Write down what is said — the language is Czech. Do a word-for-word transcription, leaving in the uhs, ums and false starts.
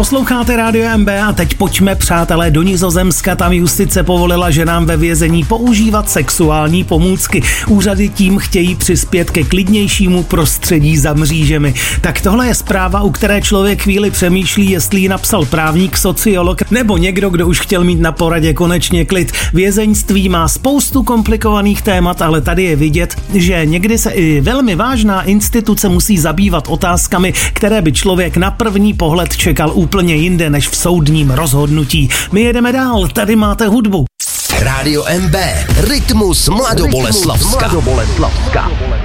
Posloucháte Rádio M B a teď pojďme, přátelé, do Nizozemska. Tam justice povolila ženám ve vězení používat sexuální pomůcky. Úřady tím chtějí přispět ke klidnějšímu prostředí za mřížemi. Tak tohle je zpráva, u které člověk chvíli přemýšlí, jestli ji napsal právník, sociolog nebo někdo, kdo už chtěl mít na poradě konečně klid. Vězeňství má spoustu komplikovaných témat, ale tady je vidět, že někdy se i velmi vážná instituce musí zabývat otázkami, které by člověk na první pohled čekal úplně jinde než v soudním rozhodnutí. My jedeme dál, tady máte hudbu. Rádio M B, Rytmus Mladoboleslavska.